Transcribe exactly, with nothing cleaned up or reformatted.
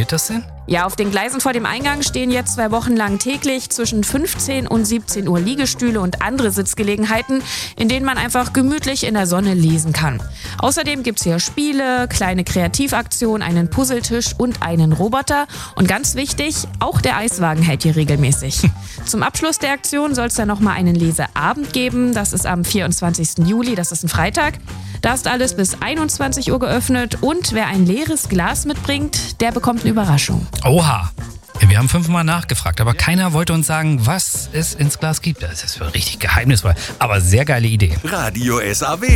funktioniert das denn? Ja, auf den Gleisen vor dem Eingang stehen jetzt zwei Wochen lang täglich zwischen fünfzehn und siebzehn Uhr Liegestühle und andere Sitzgelegenheiten, in denen man einfach gemütlich in der Sonne lesen kann. Außerdem gibt's hier Spiele, kleine Kreativaktionen, einen Puzzletisch und einen Roboter. Und ganz wichtig, auch der Eiswagen hält hier regelmäßig. Zum Abschluss der Aktion soll es dann nochmal einen Leseabend geben. Das ist am vierundzwanzigsten Juli, das ist ein Freitag. Da ist alles bis einundzwanzig Uhr geöffnet und wer ein leeres Glas mitbringt, der bekommt eine Überraschung. Oha! Wir haben fünfmal nachgefragt, aber keiner wollte uns sagen, was es ins Glas gibt. Das ist richtig geheimnisvoll, aber sehr geile Idee. Radio S A W.